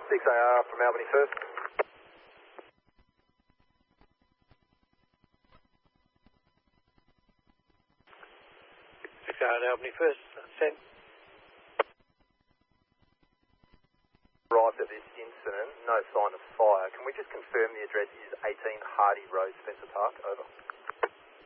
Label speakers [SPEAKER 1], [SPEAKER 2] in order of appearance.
[SPEAKER 1] 6AR from Albany first.
[SPEAKER 2] 6AR at Albany first, send.
[SPEAKER 1] Arrived at this incident, no sign of fire. Can we just confirm the address is 18 Hardy Road, Spencer Park? Over.